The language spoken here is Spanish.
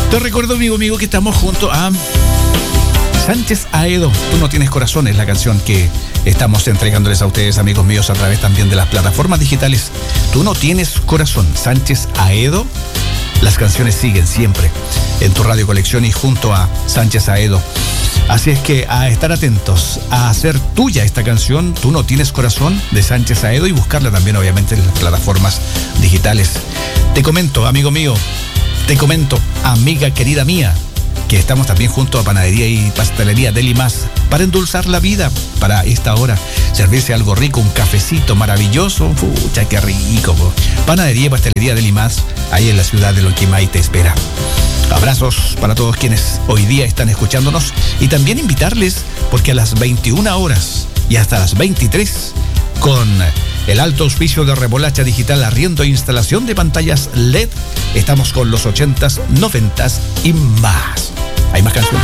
Te recuerdo, amigo, que estamos junto a Sánchez Aedo. Tú no tienes corazón es la canción que estamos entregándoles a ustedes, amigos míos, a través también de las plataformas digitales. Tú no tienes corazón, Sánchez Aedo. Las canciones siguen siempre en tu radio colección y junto a Sánchez Aedo. Así es que a estar atentos, a hacer tuya esta canción, Tú no tienes corazón, de Sánchez Aedo, y buscarla también obviamente en las plataformas digitales. Te comento, amigo mío, te comento, amiga querida mía, que estamos también junto a Panadería y Pastelería Deli Más para endulzar la vida para esta hora. Servirse algo rico, un cafecito maravilloso. Pucha, qué rico. Panadería y Pastelería Deli Más, ahí en la ciudad de Lonquimay te espera. Abrazos para todos quienes hoy día están escuchándonos y también invitarles porque a las 21 horas y hasta las 23 con el alto auspicio de Remolacha Digital, arriendo e instalación de pantallas LED, estamos con los 80s, 90s y más. Hay más canciones.